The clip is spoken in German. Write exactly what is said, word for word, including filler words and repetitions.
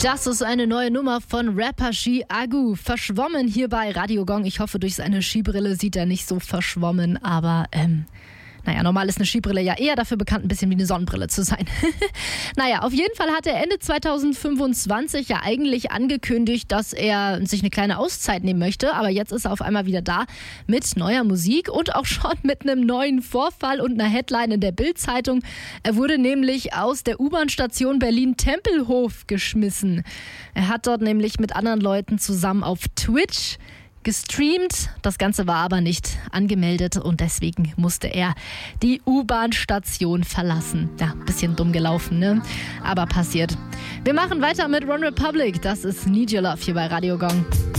Das ist eine neue Nummer von Rapper Shi Agu. Verschwommen hier bei Radio Gong. Ich hoffe, durch seine Skibrille sieht er nicht so verschwommen, aber ähm, naja, normal ist eine Skibrille ja eher dafür bekannt, ein bisschen wie eine Sonnenbrille zu sein. Naja, auf jeden Fall hat er Ende zweitausendfünfundzwanzig ja eigentlich angekündigt, dass er sich eine kleine Auszeit nehmen möchte, aber jetzt ist er auf einmal wieder da mit neuer Musik und auch schon mit einem neuen Vorfall und einer Headline in der Bild-Zeitung. Er wurde nämlich aus der U-Bahn-Station Berlin-Tempelhof geschmissen. Er hat dort nämlich mit anderen Leuten zusammen auf Twitch gestreamt. Das Ganze war aber nicht angemeldet und deswegen musste er die U-Bahn-Station verlassen. Ja, bisschen dumm gelaufen, ne? Aber passiert. Wir machen weiter mit One Republic. Das ist Need Your Love hier bei Radio Gong.